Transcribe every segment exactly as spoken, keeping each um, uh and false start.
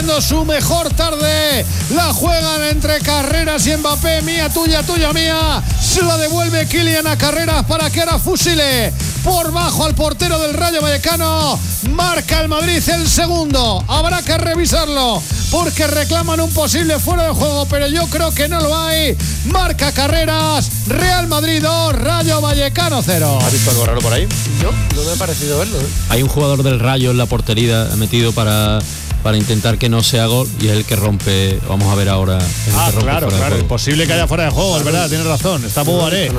viviendo su mejor tarde. La juegan entre Carreras y Mbappé. Mía, tuya, tuya, mía. Se la devuelve Kylian a Carreras para que ahora fusile por bajo al portero del Rayo Vallecano. Marca el Madrid el segundo. Habrá que revisarlo porque reclaman un posible fuera de juego, pero yo creo que no lo hay. Marca Carreras. Real Madrid dos, Rayo Vallecano cero. ¿Has visto algo raro por ahí? Yo no me ha parecido verlo, ¿eh? Hay un jugador del Rayo en la portería metido para para intentar que no sea gol y es el que rompe. Vamos a ver ahora. Ah, claro, claro. Es posible que haya fuera de juego, es verdad, tienes razón. Está Bougaré.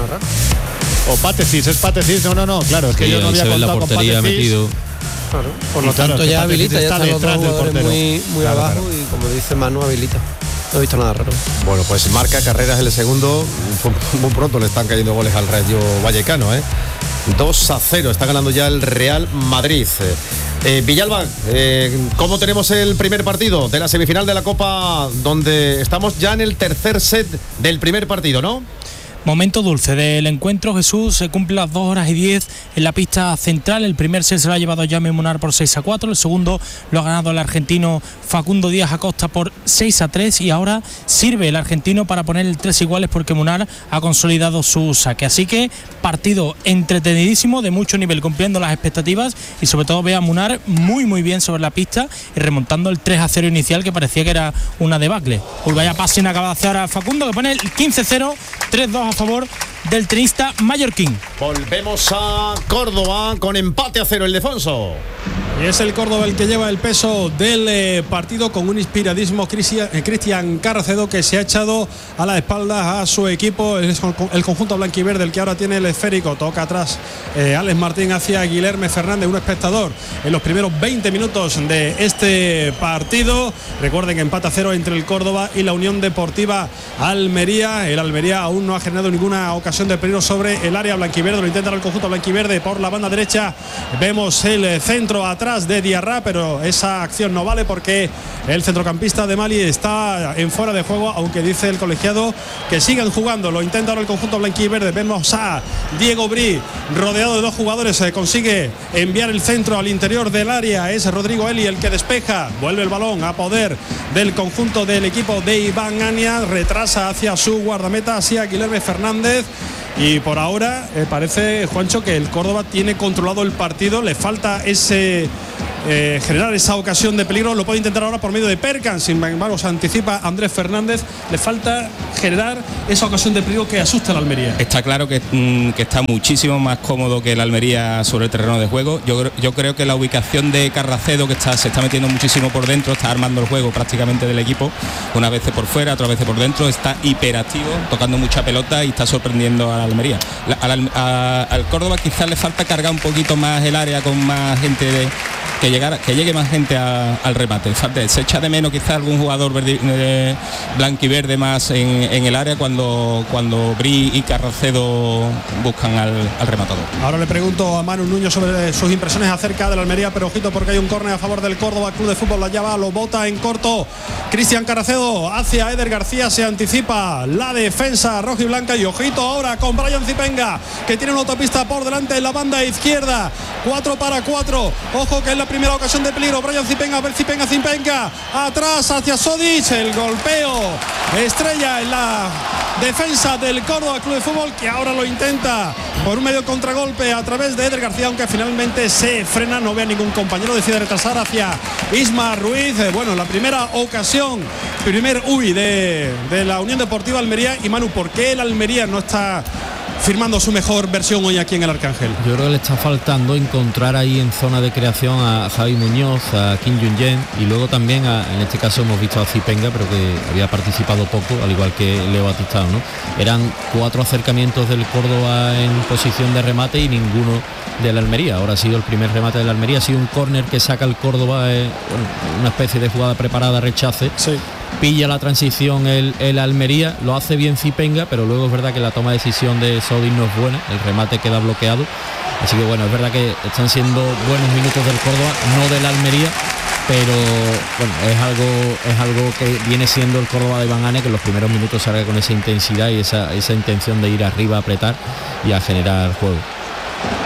O Pátesis, es Pátesis. No, no, no, claro, es que sí, yo no había contado la portería con metido. Claro. Por lo tanto, claro, ya habilita, ya está están los dos jugadores muy, muy claro, abajo claro. Y como dice Manu, habilita. No he visto nada raro. Bueno, pues marca Carreras el segundo. Muy pronto le están cayendo goles al Rayo Vallecano, ¿eh? dos a cero, está ganando ya el Real Madrid. Eh, Villalba, eh, ¿cómo tenemos el primer partido de la semifinal de la Copa, donde estamos ya en el tercer set del primer partido, ¿no? Momento dulce del encuentro, Jesús. Se cumple las dos horas y diez en la pista central. El primer set se lo ha llevado Jaume Munar por seis a cuatro. El segundo lo ha ganado el argentino Facundo Díaz Acosta por seis a tres. Y ahora sirve el argentino para poner el tres iguales porque Munar ha consolidado su saque. Así que partido entretenidísimo, de mucho nivel, cumpliendo las expectativas. Y sobre todo ve a Munar muy muy bien sobre la pista y remontando el tres a cero inicial, que parecía que era una debacle. Pues vaya pase acaba de hacer a Facundo, que pone el quince cero, tres dos a favor del tenista mallorquín. Volvemos a Córdoba con empate a cero, el Ildefonso. Y es el Córdoba el que lleva el peso del eh, partido, con un inspiradísimo Cristian Carracedo, que se ha echado a la espalda a su equipo. Es el conjunto blanquiverde el que ahora tiene el esférico. Toca atrás eh, Alex Martín hacia Guilherme Fernández, un espectador en los primeros veinte minutos de este partido. Recuerden que empate a cero entre el Córdoba y la Unión Deportiva Almería. El Almería aún no ha generado ninguna ocasión de peligro sobre el área blanquiverde. Lo intenta el conjunto blanquiverde por la banda derecha. Vemos el centro atrás de Diarra, pero esa acción no vale porque el centrocampista de Mali está en fuera de juego, aunque dice el colegiado que sigan jugando. Lo intenta ahora el conjunto blanquiverde. Vemos a Diego Brí rodeado de dos jugadores, se consigue enviar el centro al interior del área. Es Rodrigo Eli el que despeja. Vuelve el balón a poder del conjunto del equipo de Iván Ania. Retrasa hacia su guardameta, hacia Guilherme Fernández. Y por ahora eh, parece, Juancho, que el Córdoba tiene controlado el partido. Le falta ese eh, generar esa ocasión de peligro. Lo puede intentar ahora por medio de Perkan. Sin embargo, se anticipa Andrés Fernández. Le falta generar esa ocasión de peligro que asusta al Almería. Está claro que, mm, que está muchísimo más cómodo que el Almería sobre el terreno de juego. Yo, yo creo que la ubicación de Carracedo, que está, se está metiendo muchísimo por dentro, está armando el juego prácticamente del equipo. Unas veces por fuera, otras veces por dentro. Está hiperactivo, tocando mucha pelota y está sorprendiendo a Almería. La, al, a, al Córdoba quizás le falta cargar un poquito más el área con más gente de, que llegara, que llegue más gente a, al remate. Se echa de menos quizás algún jugador verde, eh, blanquiverde más en, en el área cuando, cuando Brí y Carracedo buscan al, al rematador. Ahora le pregunto a Manu Nuño sobre sus impresiones acerca de la Almería, pero ojito porque hay un córner a favor del Córdoba Club de Fútbol. La llava, lo bota en corto Cristian Carracedo hacia Eder García. Se anticipa la defensa roja y blanca y ojito ahora con Brian Zipenga, que tiene una autopista por delante en la banda izquierda. cuatro para cuatro. Ojo que es la primera ocasión de peligro. Brian Zipenga, a ver Zipenga, Zipenga. Atrás hacia Sodic. El golpeo estrella en la defensa del Córdoba Club de Fútbol, que ahora lo intenta por un medio contragolpe a través de Eder García, aunque finalmente se frena. No ve a ningún compañero, decide retrasar hacia Isma Ruiz. Bueno, la primera ocasión, primer uy de, de la Unión Deportiva Almería. Y Manu, ¿por qué el Almería no está firmando su mejor versión hoy aquí en el Arcángel? Yo creo que le está faltando encontrar ahí en zona de creación a Javi Muñoz, a Kim Jung-jen, y luego también a, en este caso hemos visto a Zipenga, pero que había participado poco, al igual que Leo Batistao, ¿no? Eran cuatro acercamientos del Córdoba en posición de remate y ninguno de la Almería. Ahora ha sido el primer remate de la Almería, ha sido un córner que saca el Córdoba, eh, bueno, una especie de jugada preparada, rechace. Sí. Pilla la transición el, el Almería, lo hace bien Zipenga, pero luego es verdad que la toma de decisión de Sodic no es buena, el remate queda bloqueado. Así que bueno, es verdad que están siendo buenos minutos del Córdoba, no del Almería, pero bueno, es algo es algo que viene siendo el Córdoba de Iván Ania, que en los primeros minutos salga con esa intensidad y esa, esa intención de ir arriba a apretar y a generar juego.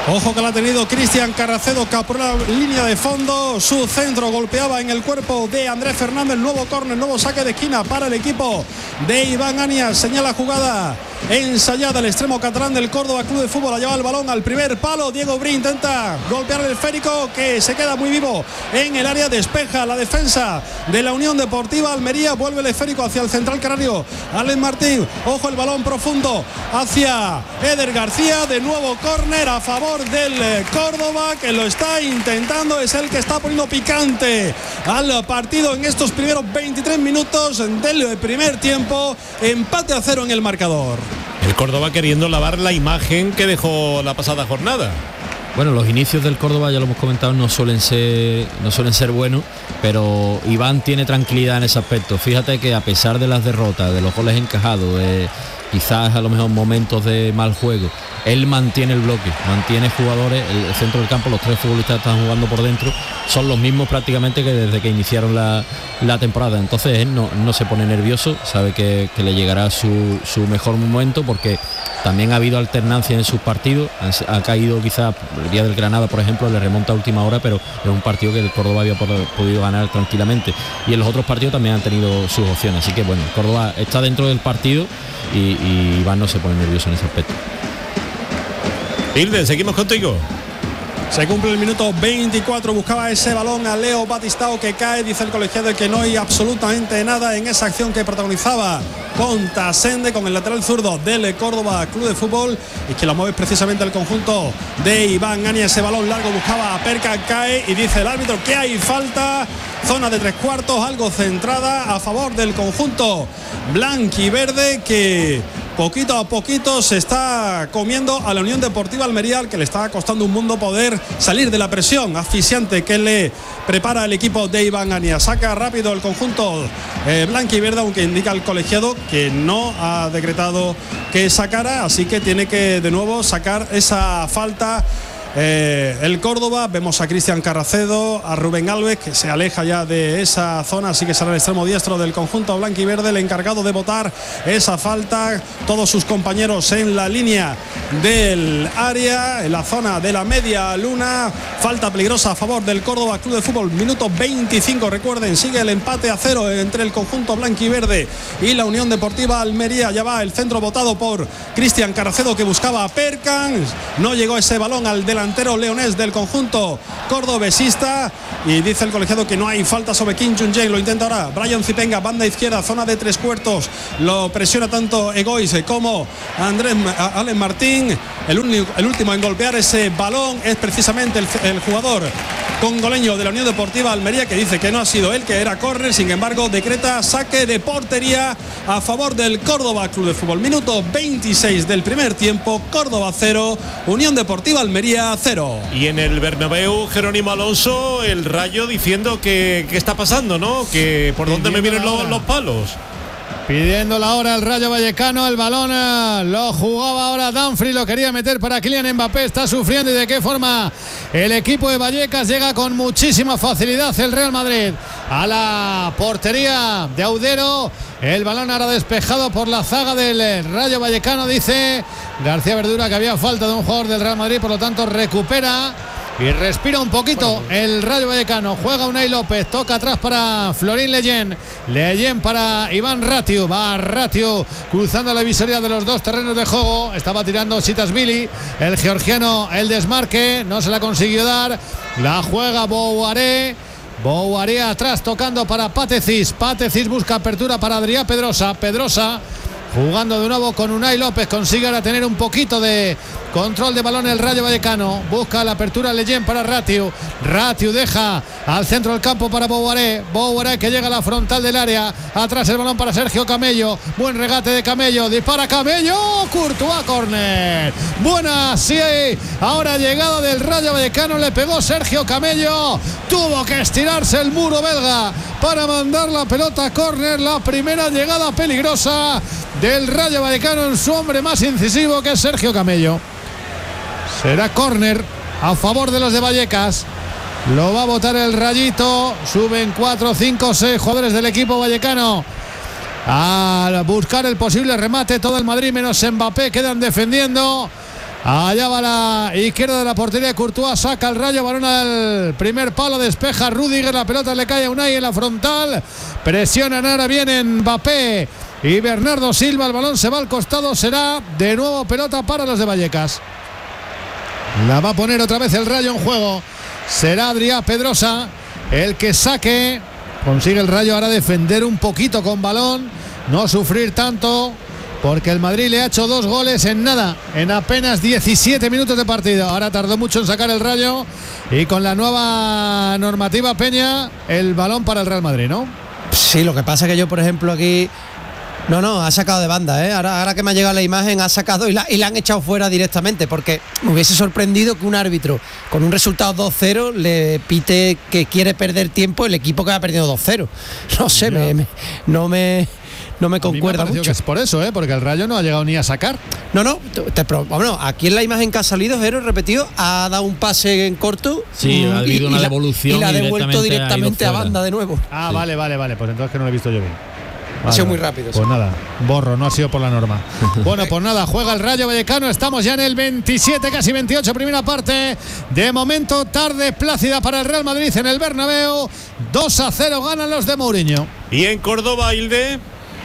Ojo que la ha tenido Cristian Carracedo, que por la línea de fondo. Su centro golpeaba en el cuerpo de Andrés Fernández. Nuevo córner, nuevo saque de esquina para el equipo de Iván Anias. Señala jugada ensayada el extremo catalán del Córdoba Club de Fútbol. Ha llevado el balón al primer palo. Diego Brí intenta golpear el esférico, que se queda muy vivo en el área. Despeja la defensa de la Unión Deportiva Almería. Vuelve el esférico hacia el central canario, Alex Martín. Ojo, el balón profundo hacia Eder García. De nuevo córner a favor del Córdoba, que lo está intentando. Es el que está poniendo picante al partido en estos primeros veintitrés minutos del primer tiempo. Empate a cero en el marcador. El Córdoba queriendo lavar la imagen que dejó la pasada jornada. Bueno, los inicios del Córdoba, ya lo hemos comentado, no suelen ser no suelen ser buenos, pero Iván tiene tranquilidad en ese aspecto. Fíjate que a pesar de las derrotas, de los goles encajados, de quizás a lo mejor momentos de mal juego, él mantiene el bloque, mantiene jugadores, el centro del campo, los tres futbolistas están jugando por dentro, son los mismos prácticamente que desde que iniciaron la, la temporada. Entonces él no, no se pone nervioso, sabe que, que le llegará su, su mejor momento, porque también ha habido alternancia en sus partidos. Ha, ha caído quizás el día del Granada, por ejemplo, le remonta a última hora, pero es un partido que el Córdoba había podido ganar tranquilamente, y en los otros partidos también han tenido sus opciones. Así que bueno, el Córdoba está dentro del partido y, y Iván no se pone nervioso en ese aspecto. Irden, seguimos contigo. Se cumple el minuto veinticuatro. Buscaba ese balón a Leo Batistao, que cae. Dice el colegiado que no hay absolutamente nada en esa acción que protagonizaba con Tasende, con el lateral zurdo del Córdoba Club de Fútbol, y que la mueve precisamente el conjunto de Iván Ania. Ese balón largo buscaba a Perca, cae, y dice el árbitro que hay falta. Zona de tres cuartos, algo centrada a favor del conjunto blanquiverde, que poquito a poquito se está comiendo a la Unión Deportiva Almería, que le está costando un mundo poder salir de la presión asfixiante que le prepara el equipo de Iván Ania. Saca rápido el conjunto eh, blanquiverde, aunque indica el colegiado que no ha decretado que sacara, así que tiene que de nuevo sacar esa falta. Eh, el Córdoba, vemos a Cristian Carracedo, a Rubén Alves, que se aleja ya de esa zona, así que será el extremo diestro del conjunto blanquiverde el encargado de botar esa falta. Todos sus compañeros en la línea del área, en la zona de la media luna. Falta peligrosa a favor del Córdoba Club de Fútbol. Minuto veinticinco, recuerden, sigue el empate a cero entre el conjunto blanquiverde y la Unión Deportiva Almería. Ya va el centro botado por Cristian Carracedo, que buscaba a Perkins. No llegó ese balón al delantero leonés del conjunto cordobesista, y dice el colegiado que no hay falta sobre Kim Jung-jae. Lo intenta ahora Brian Zipenga, banda izquierda, zona de tres cuartos. Lo presiona tanto Egois como Andrés Alex Martín. El, único, el último en golpear ese balón es precisamente el, el jugador congoleño de la Unión Deportiva Almería, que dice que no ha sido él, que era córner. Sin embargo, decreta saque de portería a favor del Córdoba Club de Fútbol. Minuto veintiséis del primer tiempo. Córdoba cero, Unión Deportiva Almería cero. Y en el Bernabéu, Jerónimo Alonso, el Rayo diciendo que qué está pasando, ¿no? Que por dónde me vienen los, los palos. Pidiendo la hora el Rayo Vallecano. El balón eh, lo jugaba ahora Danfri, lo quería meter para Kylian Mbappé. Está sufriendo, y de qué forma el equipo de Vallecas. Llega con muchísima facilidad el Real Madrid a la portería de Audero. El balón ahora despejado por la zaga del Rayo Vallecano. Dice García Verdura que había falta de un jugador del Real Madrid, por lo tanto recupera y respira un poquito el Rayo Vallecano. Juega Unai López, toca atrás para Florín Leyen, Leyen para Iván Ratiu. Va Ratiu cruzando la divisoria de los dos terrenos de juego. Estaba tirando Sitasvili, el georgiano, el desmarque, no se la consiguió dar. La juega Bouaré. Bouaré atrás, tocando para Patecis. Patecis busca apertura para Adrián Pedrosa. Pedrosa jugando de nuevo con Unai López. Consigue ahora tener un poquito de control de balón el Rayo Vallecano. Busca la apertura Leyen para Ratiu. Ratiu deja al centro del campo para Bouaré. Bouaré que llega a la frontal del área. Atrás el balón para Sergio Camello. Buen regate de Camello. Dispara Camello. Courtois, córner. Buena, sí. Ahora llegada del Rayo Vallecano. Le pegó Sergio Camello. Tuvo que estirarse el muro belga para mandar la pelota a córner. La primera llegada peligrosa del Rayo Vallecano en su hombre más incisivo, que es Sergio Camello. Será córner a favor de los de Vallecas. Lo va a botar el Rayito. Suben cuatro, cinco, seis jugadores del equipo vallecano a buscar el posible remate. Todo el Madrid menos Mbappé quedan defendiendo. Allá va la izquierda de la portería de Courtois, saca el Rayo, balón al primer palo, despeja Rüdiger, la pelota le cae a Unai en la frontal, presionan ahora bien Mbappé y Bernardo Silva, el balón se va al costado, será de nuevo pelota para los de Vallecas. La va a poner otra vez el Rayo en juego, será Adrià Pedrosa el que saque, consigue el Rayo ahora defender un poquito con balón, no sufrir tanto, porque el Madrid le ha hecho dos goles en nada, en apenas diecisiete minutos de partido. Ahora tardó mucho en sacar el Rayo y con la nueva normativa, Peña, el balón para el Real Madrid, ¿no? Sí, lo que pasa es que yo, por ejemplo, aquí... No, no, ha sacado de banda, ¿eh? Ahora, ahora que me ha llegado la imagen, ha sacado y la, y la han echado fuera directamente, porque me hubiese sorprendido que un árbitro con un resultado dos cero le pite que quiere perder tiempo el equipo que ha perdido dos cero. No sé, me, me, no me... No me concuerda me mucho. Que es por eso, ¿eh? Porque el Rayo no ha llegado ni a sacar. No, no, te, te, bueno, aquí en la imagen que ha salido, Jero, repetido, ha dado un pase en corto. Sí, ha habido una y devolución. Y la ha devuelto directamente, directamente a banda de nuevo. Ah, sí. vale, vale, vale. Pues entonces que no lo he visto yo bien. Vale, ha sido muy rápido. Pues sí. nada, borro, no ha sido por la norma. Bueno, pues nada, juega el Rayo Vallecano. Estamos ya en el veintisiete, casi veintiocho, primera parte. De momento, tarde plácida para el Real Madrid en el Bernabéu. dos a cero ganan los de Mourinho. Y en Córdoba, Hilde.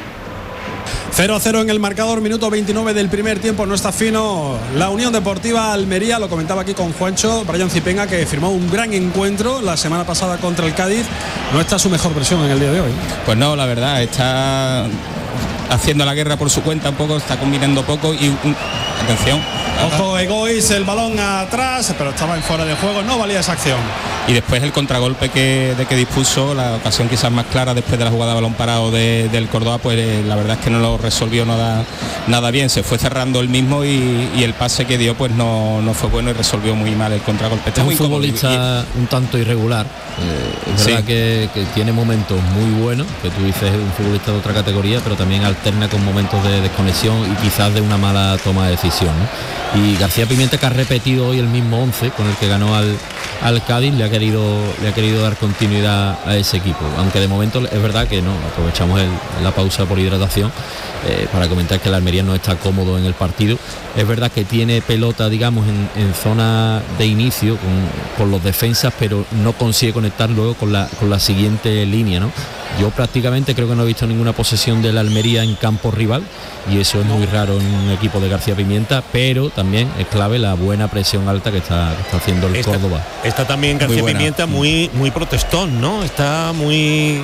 cero a cero en el marcador, minuto veintinueve del primer tiempo, no está fino la Unión Deportiva Almería, lo comentaba aquí con Juancho, Brian Zipenga, que firmó un gran encuentro la semana pasada contra el Cádiz, no está su mejor versión en el día de hoy. Pues no, la verdad, está haciendo la guerra por su cuenta un poco, está combinando poco y un, atención. Ojo, Egois, el balón atrás, pero estaba en fuera de juego, no valía esa acción. Y después el contragolpe que, de que dispuso, la ocasión quizás más clara después de la jugada de balón parado de, del Córdoba, pues eh, la verdad es que no lo resolvió nada, nada bien, se fue cerrando el mismo y, y el pase que dio pues no, no fue bueno y resolvió muy mal el contragolpe. Está es un futbolista y, un tanto irregular, eh, es verdad sí. que, que tiene momentos muy buenos, que tú dices es un futbolista de otra categoría, pero también alterna con momentos de desconexión y quizás de una mala toma de decisión, ¿no? Y García Pimienta, que ha repetido hoy el mismo once con el que ganó al, al Cádiz, le ha querido le ha querido dar continuidad a ese equipo, aunque de momento es verdad que no aprovechamos el, la pausa por hidratación eh, para comentar que el Almería no está cómodo en el partido. Es verdad que tiene pelota, digamos, en, en zona de inicio con, con los defensas, pero no consigue conectar luego con la, con la siguiente línea, ¿no? Yo prácticamente creo que no he visto ninguna posesión del Almería en campo rival y eso es muy raro en un equipo de García Pimienta, pero también es clave la buena presión alta que está, que está haciendo el esta, Córdoba. Está también García muy Pimienta muy, muy protestón, ¿no? Está muy...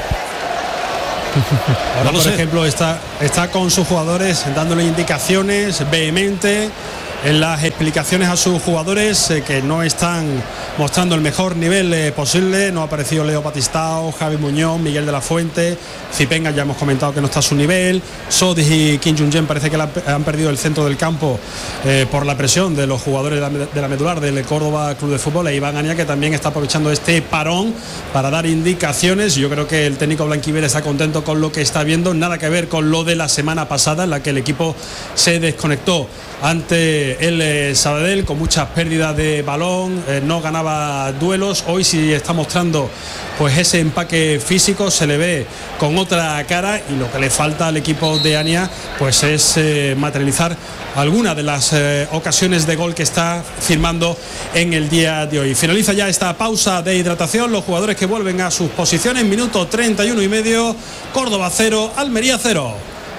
Ahora, no por sé. ejemplo, está, está con sus jugadores dándole indicaciones vehemente en las explicaciones a sus jugadores eh, que no están mostrando el mejor nivel eh, posible. No ha aparecido Leo Batistao, Javi Muñoz, Miguel de la Fuente, Zipenga ya hemos comentado que no está a su nivel, Sodis y Kim Jong-un parece que la, han perdido el centro del campo eh, por la presión de los jugadores de la, de la medular del Córdoba Club de Fútbol, e Iván Ania, que también está aprovechando este parón para dar indicaciones. Yo creo que el técnico blanquivioleta está contento con lo que está viendo, nada que ver con lo de la semana pasada en la que el equipo se desconectó ante el eh, Sabadell con muchas pérdidas de balón, eh, no ganaba duelos. Hoy sí está mostrando pues ese empaque físico, se le ve con otra cara, y lo que le falta al equipo de Ania pues es eh, materializar alguna de las eh, ocasiones de gol que está firmando en el día de hoy. Finaliza ya esta pausa de hidratación, los jugadores que vuelven a sus posiciones, minuto treinta y uno y medio, Córdoba cero, Almería cero.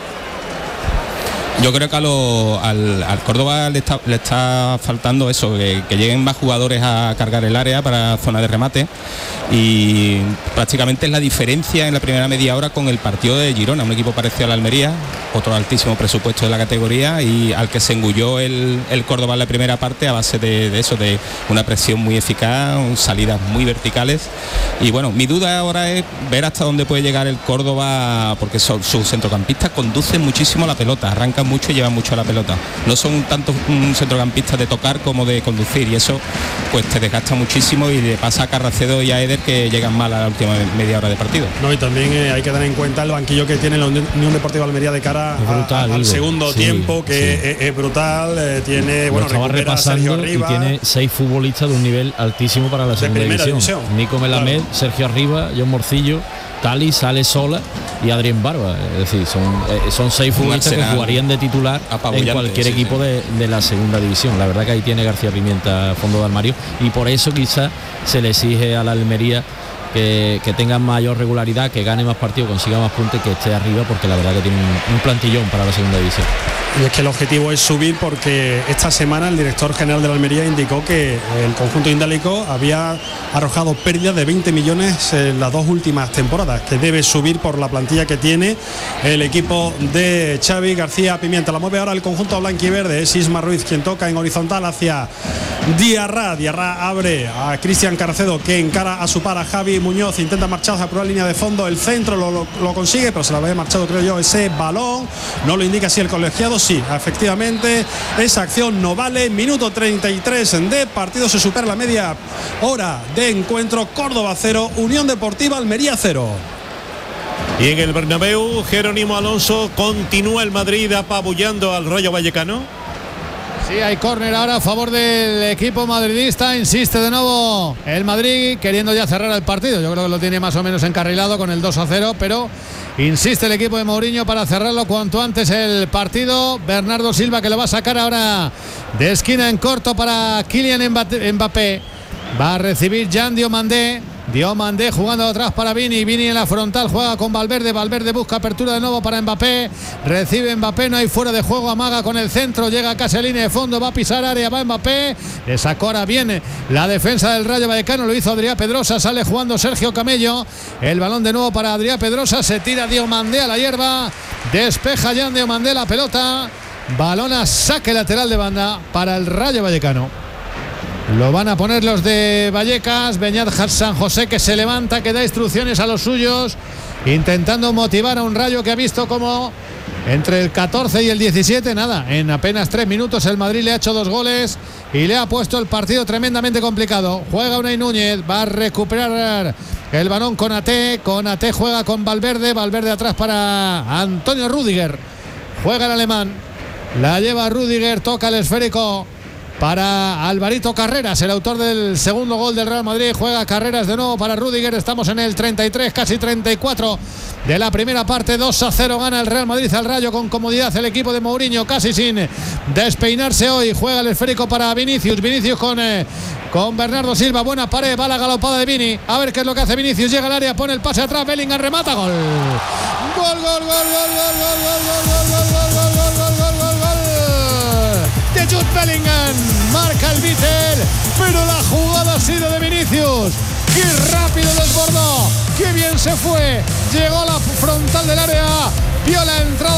Yo creo que a lo, al, al Córdoba le está, le está faltando eso, que, que lleguen más jugadores a cargar el área para zona de remate, y prácticamente es la diferencia en la primera media hora con el partido de Girona, un equipo parecido al Almería, otro altísimo presupuesto de la categoría y al que se engulló el, el Córdoba en la primera parte a base de, de eso, de una presión muy eficaz, salidas muy verticales. Y bueno, mi duda ahora es ver hasta dónde puede llegar el Córdoba, porque son, sus centrocampistas conducen muchísimo la pelota, arrancan mucho y llevan mucho la pelota, no son tanto un centrocampista de tocar como de conducir, y eso pues te desgasta muchísimo y le pasa a Carracedo y a Eder, que llegan mal a la última media hora de partido. No, y también eh, hay que tener en cuenta el banquillo que tiene la Unión Deportiva Almería de cara brutal, a, al segundo sí, tiempo, que sí. es, es brutal, eh, tiene, bueno, estaba repasando y tiene seis futbolistas de un nivel altísimo para la segunda división. división. Nico Melamed, claro. Sergio Arriba, John Morcillo, Tali sale sola y Adrián Barba. Es decir, son, eh, son seis futbolistas que jugarían de titular en cualquier sí, equipo sí. De, de la segunda división. La verdad que ahí tiene García Pimienta fondo de armario, y por eso quizás se le exige a la Almería que, que tenga mayor regularidad, que gane más partidos, consiga más puntos, que esté arriba, porque la verdad que tiene un, un plantillón para la segunda división. Y es que el objetivo es subir, porque esta semana el director general de la Almería indicó que el conjunto indálico había arrojado pérdidas de veinte millones en las dos últimas temporadas, que debe subir por la plantilla que tiene el equipo de Xavi García Pimienta. La mueve ahora el conjunto blanquiverde, es Isma Ruiz quien toca en horizontal hacia Diarra. Diarra abre a Cristian Carcedo, que encara a su para Javi Muñoz, intenta marcharse por la línea de fondo, el centro lo, lo, lo consigue, pero se lo había marchado, creo yo, ese balón, no lo indica así el colegiado. Sí, efectivamente, esa acción no vale. Minuto treinta y tres de partido, se supera la media hora de encuentro. Córdoba cero, Unión Deportiva Almería cero. Y en el Bernabéu, Jerónimo Alonso, continúa el Madrid apabullando al Rayo Vallecano. Sí, hay córner ahora a favor del equipo madridista. Insiste de nuevo el Madrid, queriendo ya cerrar el partido. Yo creo que lo tiene más o menos encarrilado con el dos a cero, pero insiste el equipo de Mourinho para cerrarlo cuanto antes el partido. Bernardo Silva, que lo va a sacar ahora de esquina en corto para Kylian Mbappé. Va a recibir Jan Diomandé. Diomandé jugando atrás para Vini. Vini en la frontal, juega con Valverde. Valverde busca apertura de nuevo para Mbappé. Recibe Mbappé, no hay fuera de juego. Amaga con el centro, llega casi a línea de fondo. Va a pisar área, va Mbappé. Le sacó ahora bien la defensa del Rayo Vallecano. Lo hizo Adrián Pedrosa. Sale jugando Sergio Camello. El balón de nuevo para Adrián Pedrosa. Se tira Diomandé a la hierba. Despeja Jan Diomandé la pelota. Balón a saque lateral de banda para el Rayo Vallecano. Lo van a poner los de Vallecas. Beñat San José, que se levanta, que da instrucciones a los suyos, intentando motivar a un Rayo que ha visto como entre el catorce y el diecisiete, nada, en apenas tres minutos el Madrid le ha hecho dos goles y le ha puesto el partido tremendamente complicado. Juega Unai Núñez, va a recuperar el balón con Ate. Con Ate juega con Valverde. Valverde atrás para Antonio Rüdiger. Juega el alemán, la lleva Rüdiger, toca el esférico para Alvarito Carreras, el autor del segundo gol del Real Madrid. Juega Carreras de nuevo para Rüdiger. Estamos en el treinta y tres, casi treinta y cuatro de la primera parte. dos a cero gana el Real Madrid al Rayo con comodidad el equipo de Mourinho, casi sin despeinarse hoy. Juega el esférico para Vinicius. Vinicius con, eh, con Bernardo Silva. Buena pared, va la galopada de Vini. A ver qué es lo que hace Vinicius. Llega al área, pone el pase atrás. Bellingham remata. Gol. Gol, gol, gol, gol, gol, gol, gol, gol, gol, gol, gol, gol, gol, gol, gol. De Jude Bellingham, marca el Vícer, pero la jugada ha sido de Vinicius. Qué rápido desbordó, qué bien se fue, llegó a la frontal del área, vio la entrada